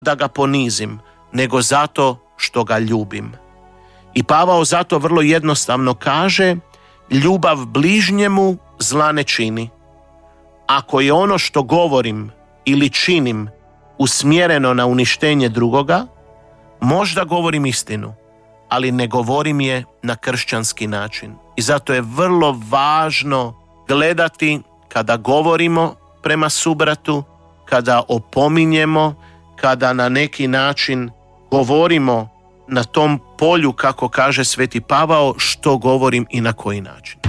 da ga ponizim, nego zato što ga ljubim. I Pavao zato vrlo jednostavno kaže: ljubav bližnjemu zla ne čini. Ako je ono što govorim ili činim usmjereno na uništenje drugoga, možda govorim istinu, ali ne govorim je na kršćanski način. I zato je vrlo važno gledati kada govorimo prema subratu, kada opominjemo, kada na neki način govorimo na tom polju, kako kaže Sveti Pavao, što govorim i na koji način.